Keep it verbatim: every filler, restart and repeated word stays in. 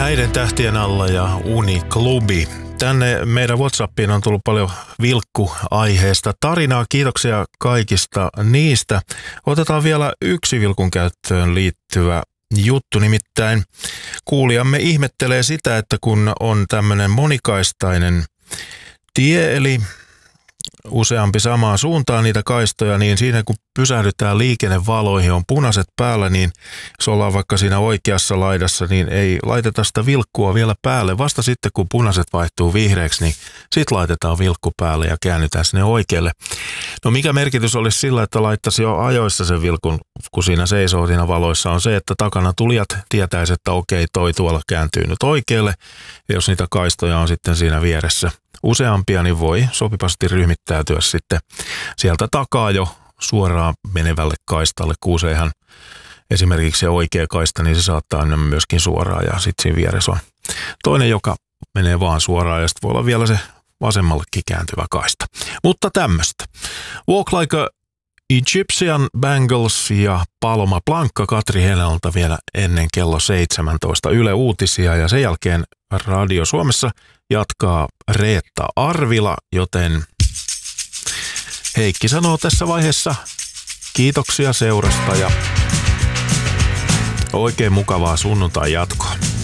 Häiden tähtien alla ja Uniklubi. Tänne meidän WhatsAppiin on tullut paljon vilkkuaiheesta tarinaa. Kiitoksia kaikista niistä. Otetaan vielä yksi vilkun käyttöön liittyvä juttu. Nimittäin kuulijamme ihmettelee sitä, että kun on tämmöinen monikaistainen tie, eli useampi samaan suuntaan niitä kaistoja, niin siinä kun pysähdytään liikennevaloihin, on punaiset päällä, niin jos ollaan vaikka siinä oikeassa laidassa, niin ei laiteta sitä vilkkua vielä päälle. Vasta sitten, kun punaiset vaihtuu vihreäksi, niin sitten laitetaan vilkku päälle ja käännytään sinne oikealle. No mikä merkitys olisi sillä, että laittaisi jo ajoissa sen vilkun, kun siinä seisoo siinä valoissa, on se, että takana tulijat tietäisi, että okei, toi tuolla kääntyy nyt oikealle. Ja jos niitä kaistoja on sitten siinä vieressä useampia, niin voi sopivasti ryhmittäytyä sitten sieltä takaa jo suoraan menevälle kaistalle, kun useinhan esimerkiksi se oikea kaista, niin se saattaa mennä myöskin suoraan ja sitten siinä vieressä on toinen, joka menee vaan suoraan ja sitten voi olla vielä se vasemmallekin kääntyvä kaista. Mutta tämmöistä. Walk Like a Egyptian, Bangles ja Paloma Blanca Katri Heleltä vielä ennen kello seitsemäntoista Yle Uutisia ja sen jälkeen Radio Suomessa jatkaa Reetta Arvila, joten Heikki sanoo tässä vaiheessa kiitoksia seurasta ja oikein mukavaa sunnuntai jatkoa.